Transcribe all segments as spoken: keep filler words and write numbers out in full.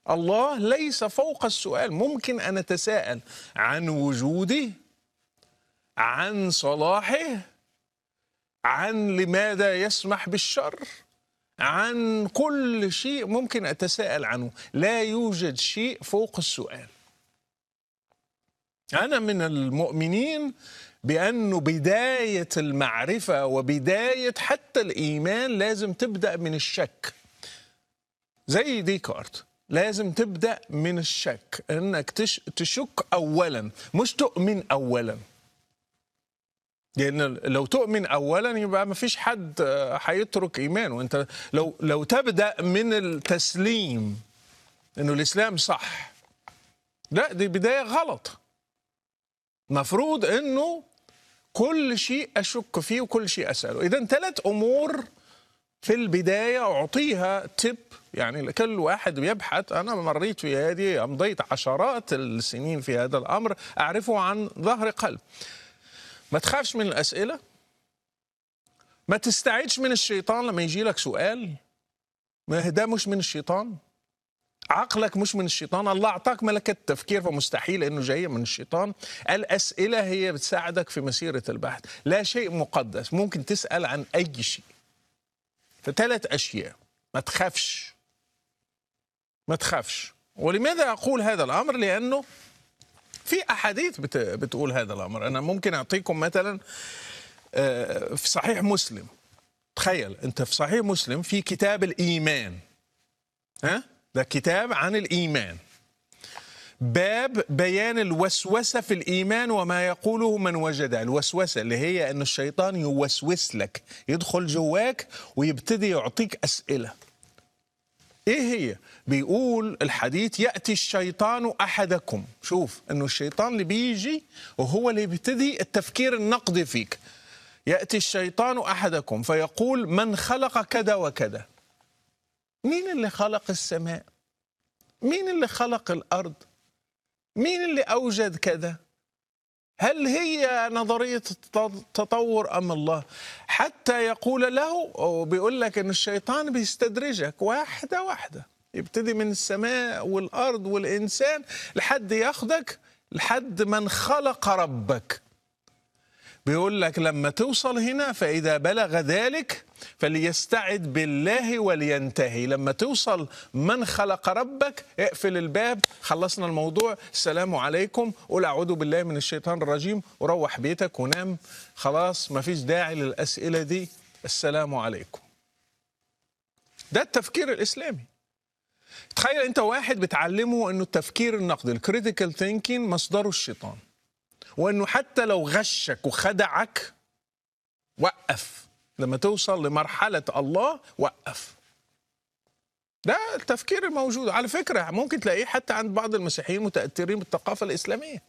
الله ليس فوق السؤال. ممكن أن أتساءل عن وجوده، عن صلاحه، عن لماذا يسمح بالشر، عن كل شيء ممكن أتساءل عنه. لا يوجد شيء فوق السؤال. أنا من المؤمنين بأنه بداية المعرفة وبداية حتى الإيمان لازم تبدأ من الشك. زي ديكارت، لازم تبدأ من الشك، أنك تشك أولا مش تؤمن أولا. لأن لو تؤمن أولا يبقى ما فيش حد هيترك إيمانه. أنت لو لو تبدأ من التسليم إنه الإسلام صح، لا، دي بداية غلط. مفروض إنه كل شيء أشك فيه وكل شيء أسأله. إذن ثلاث أمور في البداية أعطيها تip، يعني لكل واحد بيبحث. أنا مريت في هذه، أمضيت عشرات السنين في هذا الأمر، أعرفه عن ظهر قلب. ما تخافش من الأسئلة، ما تستعدش من الشيطان لما يجي لك سؤال. ما ده مش من الشيطان، عقلك مش من الشيطان. الله أعطاك ملكة التفكير، فمستحيل أنه جاية من الشيطان. الأسئلة هي بتساعدك في مسيرة البحث. لا شيء مقدس، ممكن تسأل عن أي شيء. فثلاث أشياء، ما تخافش، ما تخافش. ولماذا أقول هذا الأمر؟ لأنه في أحاديث بتقول هذا الأمر. أنا ممكن أعطيكم مثلا في صحيح مسلم. تخيل أنت في صحيح مسلم في كتاب الإيمان، ها؟ ده كتاب عن الإيمان، باب بيان الوسوسة في الإيمان وما يقوله من وجدها. الوسوسة اللي هي أن الشيطان يوسوس لك، يدخل جواك ويبتدي يعطيك أسئلة. إيه هي؟ بيقول الحديث: يأتي الشيطان أحدكم. شوف أنه الشيطان اللي بيجي وهو اللي بيبتدي التفكير النقدي فيك. يأتي الشيطان أحدكم فيقول: من خلق كذا وكذا؟ مين اللي خلق السماء؟ مين اللي خلق الأرض؟ مين اللي أوجد كذا؟ هل هي نظرية التطور أم الله؟ حتى يقول له، وبيقول لك أن الشيطان بيستدرجك واحدة واحدة، يبتدي من السماء والأرض والإنسان لحد ياخدك لحد من خلق ربك. بيقول لك لما توصل هنا: فإذا بلغ ذلك فليستعذ بالله ولينتهي. لما توصل من خلق ربك اقفل الباب، خلصنا الموضوع، السلام عليكم، قول أعوذ بالله من الشيطان الرجيم وروح بيتك ونام. خلاص ما فيش داعي للأسئلة دي، السلام عليكم. ده التفكير الإسلامي. تخيل أنت واحد بتعلمه أنه التفكير النقدي، الكريتيكال ثينكينج، مصدره الشيطان، وأنه حتى لو غشك وخدعك وقف. لما توصل لمرحلة الله وقف. ده التفكير الموجود. على فكرة ممكن تلاقيه حتى عند بعض المسيحيين متأثرين بالثقافة الإسلامية.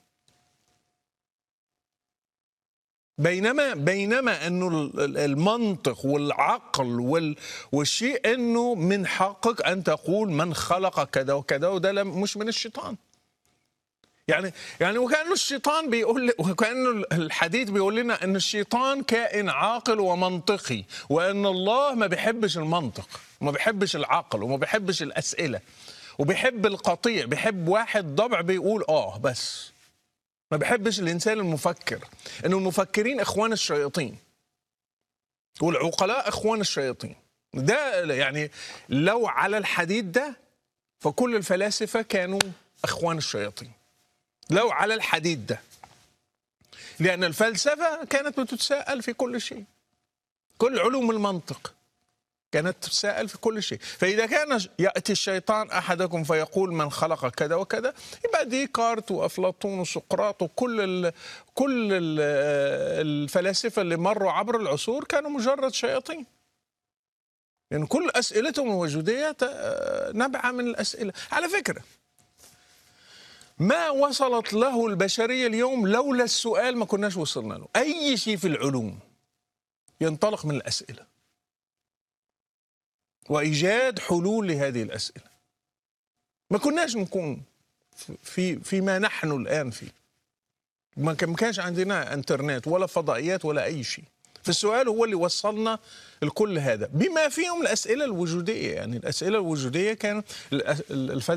بينما بينما أنه المنطق والعقل والشيء أنه من حقك أن تقول من خلق كذا وكذا، وده مش من الشيطان. يعني يعني وكأنه الشيطان بيقول، وكأنه الحديث بيقول لنا أن الشيطان كائن عاقل ومنطقي، وأن الله ما بيحبش المنطق وما بيحبش العقل وما بيحبش الأسئلة، وبيحب القطيع، بيحب واحد ضبع بيقول آه بس. ما بيحبش الإنسان المفكر، أنه المفكرين إخوان الشياطين والعقلاء إخوان الشياطين. ده يعني لو على الحديد ده فكل الفلاسفة كانوا إخوان الشياطين. لو على الحديد ده، لأن الفلسفة كانت بتتساءل في كل شيء، كل علوم المنطق كانت تتساءل في كل شيء. فإذا كان يأتي الشيطان أحدكم فيقول من خلق كذا وكذا، يبقى ديكارت وأفلاطون وسقراط وكل ال كل ال الفلاسفة اللي مروا عبر العصور كانوا مجرد شياطين. يعني كل أسئلتهم الوجودية نبعة من الأسئلة. على فكرة ما وصلت له البشرية اليوم لولا السؤال ما كناش وصلنا له. أي شيء في العلوم ينطلق من الأسئلة وإيجاد حلول لهذه الأسئلة. ما كناش نكون في فيما نحن الآن فيه. ما كانش عندنا انترنت ولا فضائيات ولا أي شيء. فالسؤال هو اللي وصلنا لكل هذا، بما فيهم الأسئلة الوجودية. يعني الأسئلة الوجودية كان الفلسفة